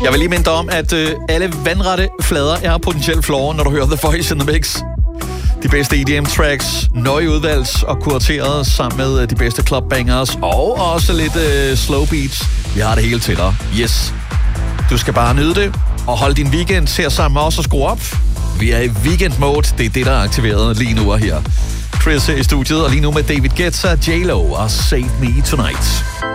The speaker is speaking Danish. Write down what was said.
Jeg vil lige minde dig om, at alle vandrette flader er potentielt floor, når du hører The Voice in the Mix. De bedste EDM-tracks, nøje udvalgt og kurateret sammen med de bedste clubbangers og også lidt slow beats. Vi har det hele til dig. Yes. Du skal bare nyde det og holde din weekend til at sammen med os og skrue op. Vi er i weekend mode. Det er det, der er aktiveret lige nu og her. Chris er i studiet, og lige nu med David Guetta, J-Lo og Save Me Tonight.